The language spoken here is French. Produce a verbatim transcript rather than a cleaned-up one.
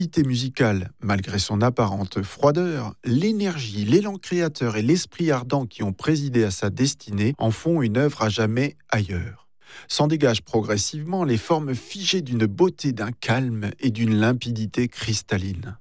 Qualité musicale, malgré son apparente froideur, l'énergie, l'élan créateur et l'esprit ardent qui ont présidé à sa destinée en font une œuvre à jamais ailleurs. S'en dégagent progressivement les formes figées d'une beauté, d'un calme et d'une limpidité cristalline.